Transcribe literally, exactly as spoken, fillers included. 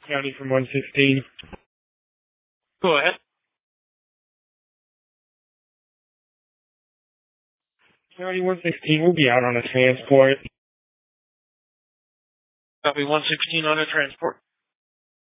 County from one sixteen. Go ahead. County one sixteen will be out on a transport. Copy one sixteen on a transport.